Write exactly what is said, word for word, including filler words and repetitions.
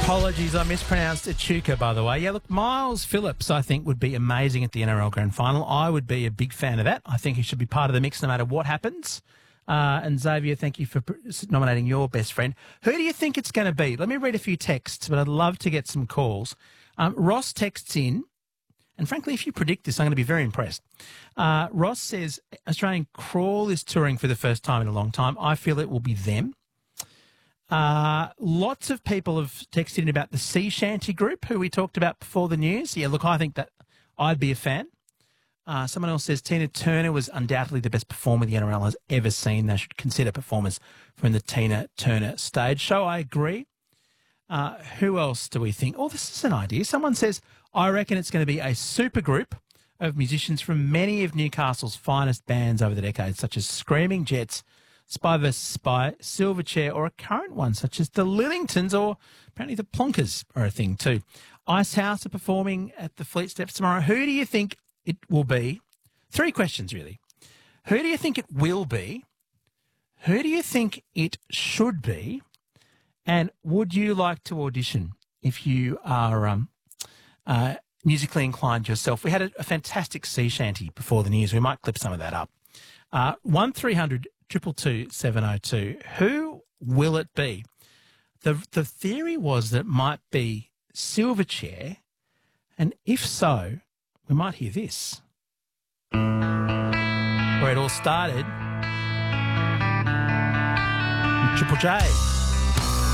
Apologies, I mispronounced Echuca, by the way. Yeah, look, Miles Phillips, I think, would be amazing at the N R L Grand Final. I would be a big fan of that. I think he should be part of the mix no matter what happens. Uh, and Xavier, thank you for nominating your best friend. Who do you think it's going to be? Let me read a few texts, but I'd love to get some calls. Um, Ross texts in, and frankly, if you predict this, I'm going to be very impressed. Uh, Ross says, Australian Crawl is touring for the first time in a long time. I feel it will be them. Uh, lots of people have texted in about the Sea Shanty group, who we talked about before the news. Yeah, look, I think that I'd be a fan. Uh, someone else says Tina Turner was undoubtedly the best performer the N R L has ever seen. They should consider performers from the Tina Turner stage show. I agree. Uh, who else do we think? Oh, this is an idea. Someone says, I reckon it's going to be a super group of musicians from many of Newcastle's finest bands over the decades, such as Screaming Jets, Spy versus. Spy, Silverchair, or a current one such as the Lillingtons, or apparently the Plonkers are a thing too. Icehouse are performing at the Fleet Steps tomorrow. Who do you think it will be? Three questions, really. Who do you think it will be? Who do you think it should be? And would you like to audition if you are um, uh, musically inclined yourself? We had a, a fantastic sea shanty before the news. We might clip some of that up. Uh, one three hundred two two two seven oh two. Who will it be? The the theory was that it might be Silverchair, and if so, we might hear this. Where it all started. Triple J.